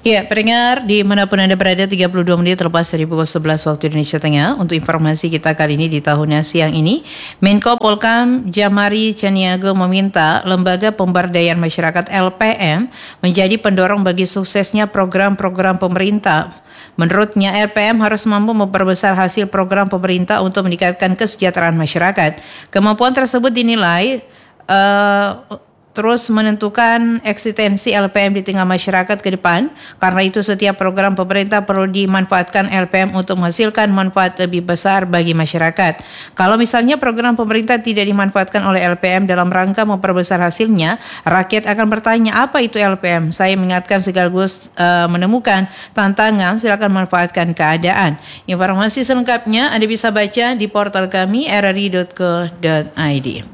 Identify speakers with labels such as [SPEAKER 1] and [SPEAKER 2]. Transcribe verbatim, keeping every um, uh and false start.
[SPEAKER 1] Ya, pendengar dimanapun Anda berada, tiga puluh dua menit terlepas dari pukul sebelas waktu Indonesia Tengah. Untuk informasi kita kali ini di tahun siang ini, Menko Polkam Jamari Caniago meminta Lembaga Pemberdayaan Masyarakat L P M menjadi pendorong bagi suksesnya program-program pemerintah. Menurutnya, L P M harus mampu memperbesar hasil program pemerintah untuk meningkatkan kesejahteraan masyarakat. Kemampuan tersebut dinilai uh, terus menentukan eksistensi L P M di tengah masyarakat ke depan. Karena itu setiap program pemerintah perlu dimanfaatkan L P M untuk menghasilkan manfaat lebih besar bagi masyarakat. Kalau misalnya program pemerintah tidak dimanfaatkan oleh L P M dalam rangka memperbesar hasilnya, rakyat akan bertanya apa itu L P M. Saya mengingatkan sekaligus uh, menemukan tantangan, silakan manfaatkan keadaan. Informasi selengkapnya Anda bisa baca di portal kami r r i dot co dot i d.